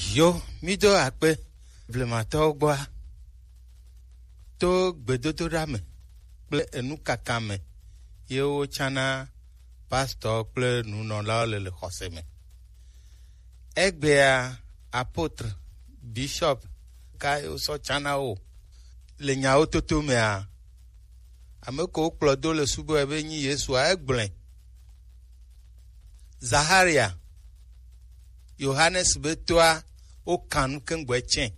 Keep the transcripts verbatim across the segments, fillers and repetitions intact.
Yo, mi do akpe, blemato gwa, to gbedodo rame, ple enu kakame, yo chana pastor ple nuno la le le khoseme. Egbea apôtre, bishop, ka yo so chana o, le nyao toto mea, ameko klodo le subo ebe nyi Yesu a egblen. Zaharia, Johannes betoa o kanu kengwe chen.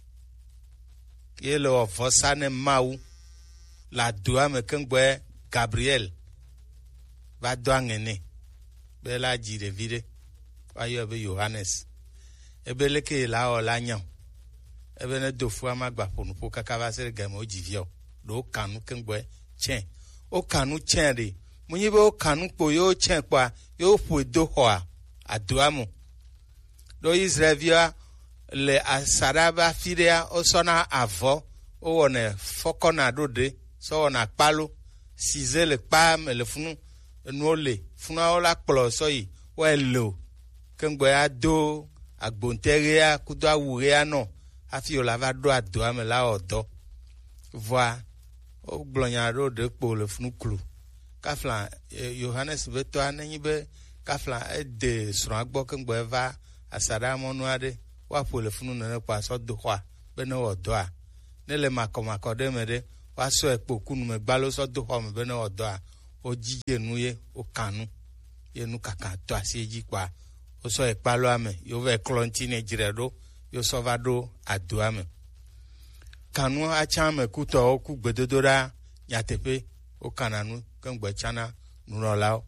Yele o vosane mau la doa me kengwe Gabriel va doa ngene. Bela jire vide. Ayo be Johannes. Ebe leke la o la nyan. Ebe ne do fwa magba ponu po kakava sere gemo jivio. Do kanu kengwe chen. O kanu chen de. Munyibe o kanu po yo chen kwa yo fwe do hoa aduamu. Do Israevia le asaraba firea o sona avo o wone fokona dode so wona kpalo size le kpam le funu no le funu ola kplo so yi we lo kengbe ado agbonteria kudo awurea no afi o lava do aduamu la odo voi o glonya ro de kpo le funu klu kafla Johannes beto anyibe kafla de sragbo kengbe va asada monuade wa pole funu nene kwa so do kwa bene odo a nele makoma kodemede wa so epo kunu me gbalo so do kwa me bene odo a o jije nuye o kanu ye nu kaka to asieji kwa o so epalo ame yo ve klontine jiredo yo so vado ado ame kanu a chame kuto o ku gbedodora nyatepe o kananu kengbe chana nurolao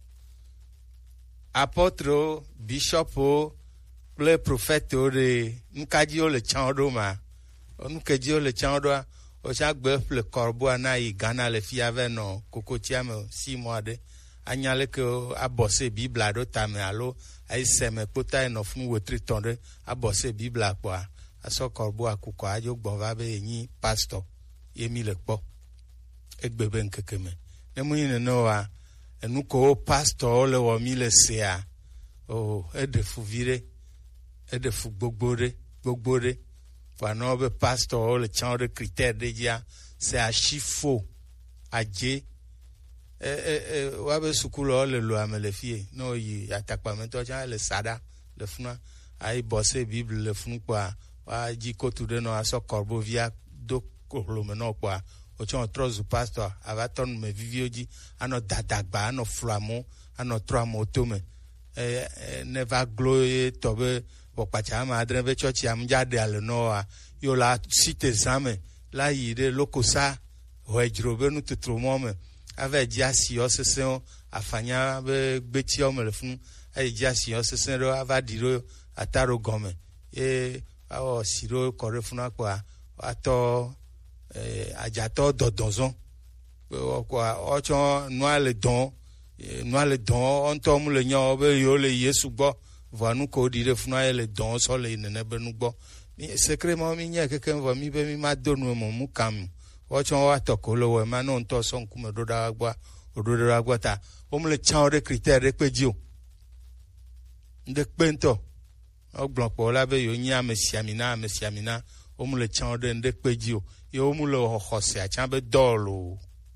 apôtre bishop o le prophète ore nkaji o le chando ma nkaji o le chando o cha gbe le corbeau na i Ghana le fiave no kokotia me six mois de anyale ke abose bible do tame alo ai seme pota no fun wetri tonde abose bible kwa aso corbeau akuko ajo gbon va be yin pastor yemi le po egbebe nkekeme ne mu yin no wa enu ko pastor le wo mi le sea o e de fuvire et de fou bogbore bogbore pour nobe pasteur le champ de critères déjà c'est à chiffo adje eh eh wabe sukulo le lo amele fie no yi atakpamento cha le sada le funa ai bosser bible le funu kwa wa ji kotu de no aso corbeau via do kolomeno kwa o chon trozu pasteur avaton me vivioji ano dadagba ano flamo ano tramo tome eh ne va gloyer tobe Pokpacha ma adrebe church am jade ale noa yo la cite zame la yide lokosa hojrobe nu tutromome ave jasi osesen afanya be gbeti omele fun ai jasi osesen ro avadiro ataro gome e awo siro kore fun apa ato eh ajato dodonzon kwa ocho noale don noale don onto mu le nyo be yo le Yesu gbo Vanu ko dire funa ele don so le nene benu gbo mi secret mo mi nya keke vo mi be mi ma donu mo mu kam o chon wa to ko lo we ma no nto so nku me do da gba o do da gba ta o mu le chan de critère de peji o nde pento o gbon po la be yo nya mesiamina mesiamina o mu le chan de nde peji o yo mu lo ho se a chan be dolo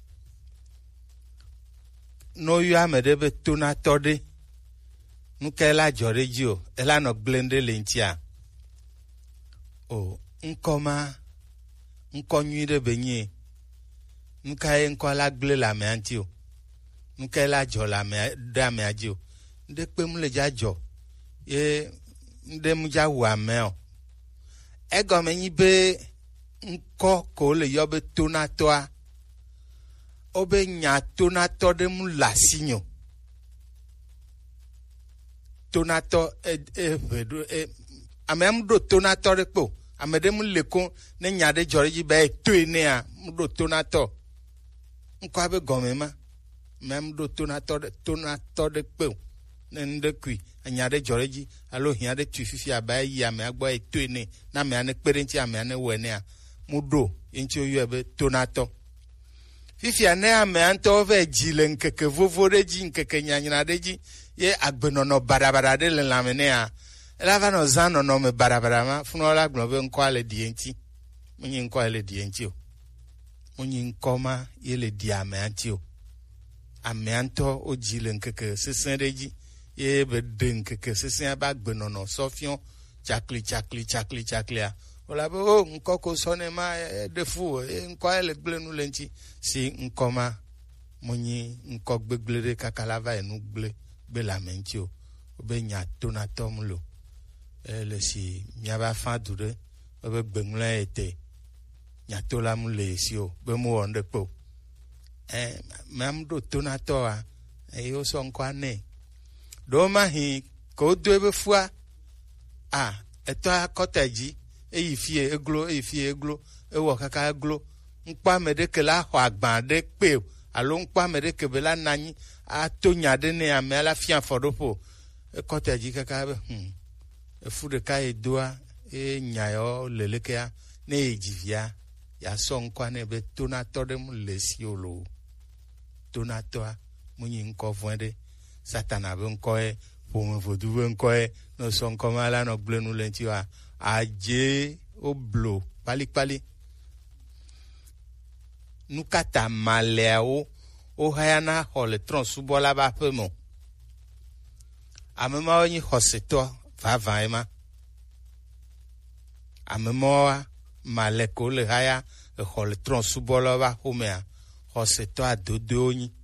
no yo amede be tona tode nuke la jorejio ela no glende lentia o nkoma nkonyire benye nuka enko la gle la me antio nuke la jo la me da me ajio nde pe mu le jajo ye nde mu ja wa me o ego me yin be nko ko le yo be tonatoa obe nya tonato de mu la sinyo tonato e e e amem do tonato repo amedem lekon ne nyade joreji be to ene a do tonato nko abe gomema mem do tonato tonato de pe ne ndekui anyade joreji alo hiade tufifi abai ya me agbo e to ene na me ane perenti ame ane wene a mudo enchi oyu ebe tonato fifi ane ame anto ve jile nkeke vovore ji nkeke nyanyina deji ye agbenono barabara de le lamene a ela va no zan no me barabara ma funo la glo be nko ale dienti munyi nko ale dienti o munyi nko ma yele diame anti o amianto ojile nkeke sesen reji ye be de nkeke sesen ba gbe no no sofion chakli chakli chakli chakli a ola be o nko ko sone ma de fu nko ale gble nu lenti si nko ma munyi nko gbegblere kakalava enu gble be la menti o be nya tona tomlo ele si miaba fa dure be gbemla ete nya tola mu le si o be mu onde po eh mam do tona to a e o so nko ane do ma hi ko do be fua ah eto akotaji e yifie eglo e yifie eglo e wo kaka eglo npa medeke la ho agban de pe alo npa medeke be la nanyi a to nya de ne amela fian fodopo e kotaji kaka be hm e fu de kai doa e nyayo lelekea ne ejivia ya so nko ane be tona to de mu lesi olo tona to munyi nko vwende satana be nko e po mo vodu be nko e no so nko mala no glenu lenti wa aje oblo pali pali nukata maleo o hayana hole tron subola ba pemo amema onyi hoseto va vaima amema maleko le haya hole tron subola ba homea hoseto adodonyi